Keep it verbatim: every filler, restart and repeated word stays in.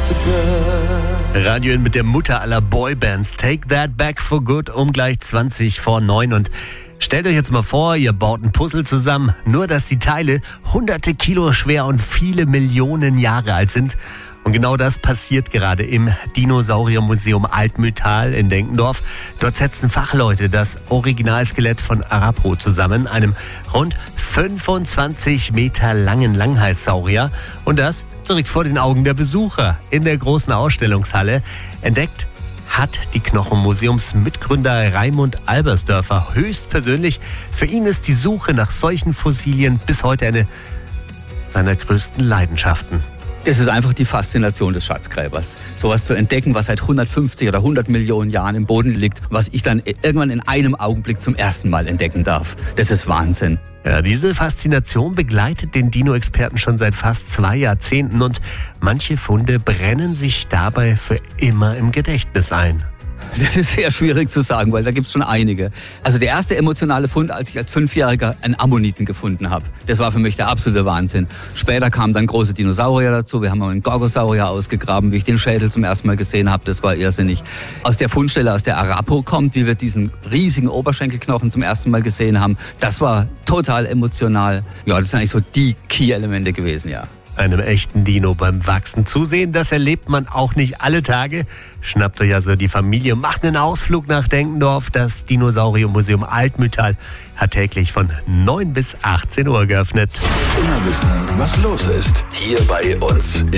Radio mit der Mutter aller Boybands. Take That Back for Good um gleich zwanzig vor neun. Und stellt euch jetzt mal vor, ihr baut ein Puzzle zusammen, nur dass die Teile hunderte Kilo schwer und viele Millionen Jahre alt sind. Und genau das passiert gerade im Dinosauriermuseum Altmühltal in Denkendorf. Dort setzen Fachleute das Originalskelett von Arapo zusammen, einem rund fünfundzwanzig Meter langen Langhalssaurier. Und das direkt vor den Augen der Besucher in der großen Ausstellungshalle. Entdeckt hat die Knochenmuseumsmitgründer Raimund Albersdörfer höchstpersönlich. Für ihn ist die Suche nach solchen Fossilien bis heute eine seiner größten Leidenschaften. Das ist einfach die Faszination des Schatzgräbers. Sowas zu entdecken, was seit hundertfünfzig oder hundert Millionen Jahren im Boden liegt, was ich dann irgendwann in einem Augenblick zum ersten Mal entdecken darf. Das ist Wahnsinn. Ja, diese Faszination begleitet den Dino-Experten schon seit fast zwei Jahrzehnten und manche Funde brennen sich dabei für immer im Gedächtnis ein. Das ist sehr schwierig zu sagen, weil da gibt es schon einige. Also der erste emotionale Fund, als ich als Fünfjähriger einen Ammoniten gefunden habe, das war für mich der absolute Wahnsinn. Später kamen dann große Dinosaurier dazu. Wir haben einen Gorgosaurier ausgegraben, wie ich den Schädel zum ersten Mal gesehen habe. Das war irrsinnig. Aus der Fundstelle, aus der Arapo kommt, wie wir diesen riesigen Oberschenkelknochen zum ersten Mal gesehen haben, das war total emotional. Ja, das sind eigentlich so die Key-Elemente gewesen, ja. Einem echten Dino beim Wachsen zusehen, das erlebt man auch nicht alle Tage. Schnappt euch also die Familie und macht einen Ausflug nach Denkendorf. Das Dinosauriermuseum Altmühltal hat täglich von neun bis achtzehn Uhr geöffnet. Immer wissen, was los ist. Hier bei uns.